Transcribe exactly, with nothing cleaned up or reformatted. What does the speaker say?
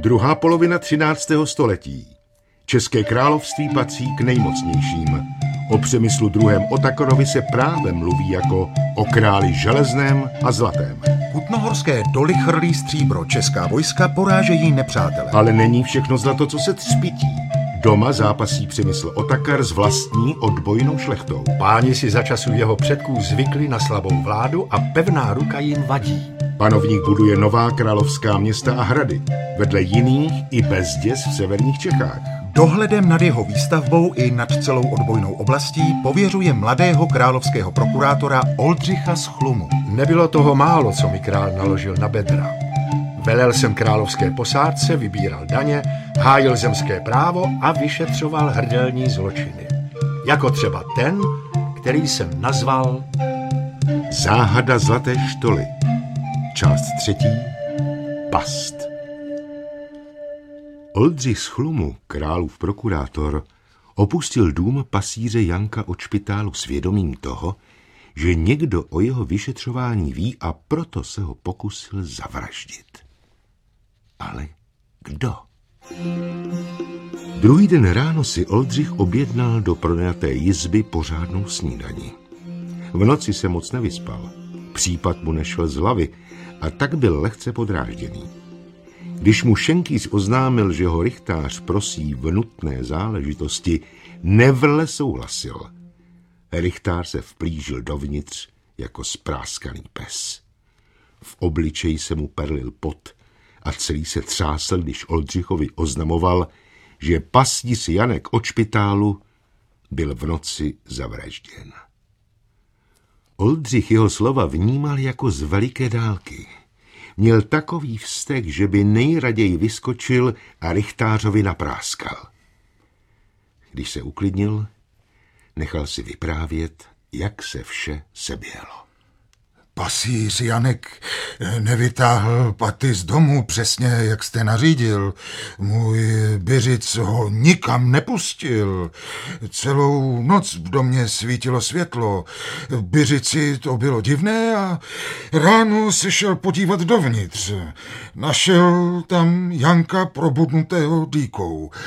Druhá polovina třináctého století. České království patří k nejmocnějším. O Přemyslu druhém. Otakorovi se právem mluví jako o králi železném a zlatém. Kutnohorské doly chrlí stříbro, česká vojska porážejí nepřátele. Ale není všechno zlato, co se třpití. Doma zápasí Přemysl Otakar s vlastní odbojnou šlechtou. Páni si za času jeho předků zvykli na slabou vládu a pevná ruka jim vadí. Panovník buduje nová královská města a hrady, vedle jiných i bezděs v severních Čechách. Dohledem nad jeho výstavbou i nad celou odbojnou oblastí pověřuje mladého královského prokurátora Oldřicha z Chlumu. Nebylo toho málo, co mi král naložil na bedra. Velel jsem královské posádce, vybíral daně, hájil zemské právo a vyšetřoval hrdelní zločiny. Jako třeba ten, který jsem nazval Záhada zlaté štoly. Část třetí. Past. Oldřich z Chlumu, králův prokurátor, opustil dům pasíře Janka od Špitálu s vědomím toho, že někdo o jeho vyšetřování ví a proto se ho pokusil zavraždit. Ale kdo? Druhý den ráno si Oldřich objednal do pronajaté jizby pořádnou snídani. V noci se moc nevyspal, případ mu nešel z hlavy a tak byl lehce podrážděný. Když mu Šenkýř oznámil, že ho rychtář prosí v nutné záležitosti, nevrle souhlasil. Rychtář se vplížil dovnitř jako spráskaný pes. V obličeji se mu perlil pot a celý se třásl, když Oldřichovi oznamoval, že pastýř Janek od Špitálu byl v noci zavražděn. Oldřich jeho slova vnímal jako z veliké dálky. Měl takový vztek, že by nejraději vyskočil a rychtářovi napráskal. Když se uklidnil, nechal si vyprávět, jak se vše seběhlo. Pasíř Janek nevytáhl paty z domu přesně, jak jste nařídil. Můj byřic ho nikam nepustil. Celou noc v domě svítilo světlo. Byřici to bylo divné a ráno se šel podívat dovnitř. Našel tam Janka probudnutého dýkou.